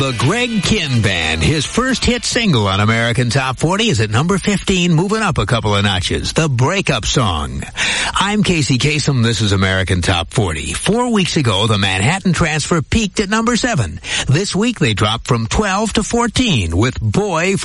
The Greg Kihn Band, his first hit single on American Top 40 is at number 15, moving up a couple of notches. The Breakup Song. I'm Casey Kasem. This is American Top 40. 4 weeks ago, the Manhattan Transfer peaked at number 7. This week, they dropped from 12 to 14 with Boy